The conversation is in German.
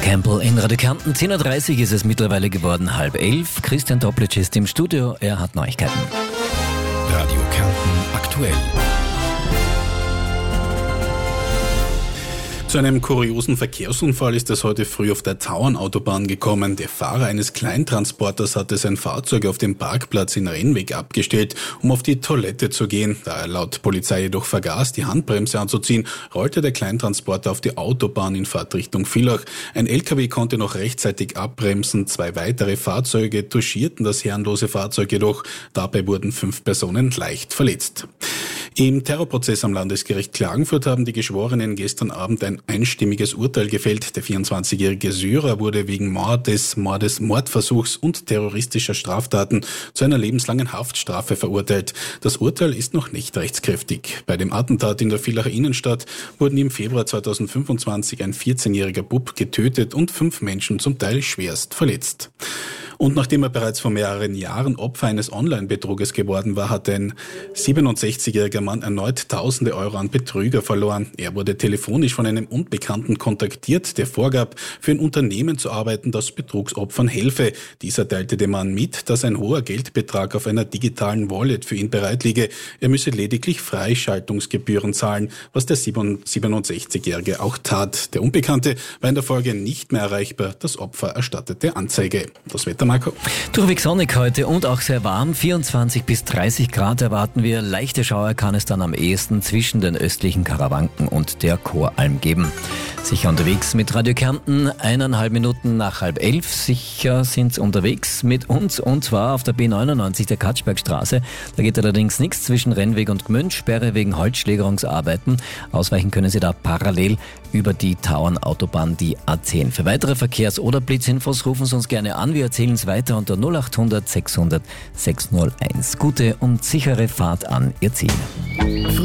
Campbell in Radio Kärnten. 10.30 Uhr ist es mittlerweile geworden, 10:30. Christian Toplitsch ist im Studio, er hat Neuigkeiten. Radio Kärnten aktuell. Zu einem kuriosen Verkehrsunfall ist es heute früh auf der Tauernautobahn gekommen. Der Fahrer eines Kleintransporters hatte sein Fahrzeug auf dem Parkplatz in Rennweg abgestellt, um auf die Toilette zu gehen. Da er laut Polizei jedoch vergaß, die Handbremse anzuziehen, rollte der Kleintransporter auf die Autobahn in Fahrtrichtung Villach. Ein LKW konnte noch rechtzeitig abbremsen. 2 weitere Fahrzeuge touchierten das herrenlose Fahrzeug jedoch. Dabei wurden 5 Personen leicht verletzt. Im Terrorprozess am Landesgericht Klagenfurt haben die Geschworenen gestern Abend ein einstimmiges Urteil gefällt. Der 24-jährige Syrer wurde wegen Mordes, Mordversuchs und terroristischer Straftaten zu einer lebenslangen Haftstrafe verurteilt. Das Urteil ist noch nicht rechtskräftig. Bei dem Attentat in der Villacher Innenstadt wurden im Februar 2025 ein 14-jähriger Bub getötet und 5 Menschen zum Teil schwerst verletzt. Und nachdem er bereits vor mehreren Jahren Opfer eines Online-Betruges geworden war, hat ein 67-jähriger Mann erneut Tausende Euro an Betrüger verloren. Er wurde telefonisch von einem Unbekannten kontaktiert, der vorgab, für ein Unternehmen zu arbeiten, das Betrugsopfern helfe. Dieser teilte dem Mann mit, dass ein hoher Geldbetrag auf einer digitalen Wallet für ihn bereit liege. Er müsse lediglich Freischaltungsgebühren zahlen, was der 67-jährige auch tat. Der Unbekannte war in der Folge nicht mehr erreichbar. Das Opfer erstattete Anzeige. Das Wetter, Marco. Durchweg sonnig heute und auch sehr warm. 24 bis 30 Grad erwarten wir. Leichte Schauer kann es dann am ehesten zwischen den östlichen Karawanken und der Choralm geben. Sicher unterwegs mit Radio Kärnten, 1,5 Minuten nach 10:30. Sicher sind's unterwegs mit uns und zwar auf der B99 der Katschbergstraße. Da geht allerdings nichts zwischen Rennweg und Gmünd. Sperre wegen Holzschlägerungsarbeiten. Ausweichen können Sie da parallel über die Tauernautobahn, die A10. Für weitere Verkehrs- oder Blitzinfos rufen Sie uns gerne an. Wir erzählen es weiter unter 0800 600 601. Gute und sichere Fahrt an Ihr Ziel.